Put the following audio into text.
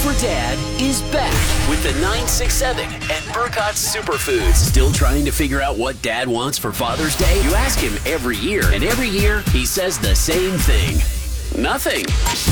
for Dad is back with the 967 and Burkott's Superfoods. Still trying to figure out what Dad wants for Father's Day? You ask him every year, and every year he says the same thing. Nothing.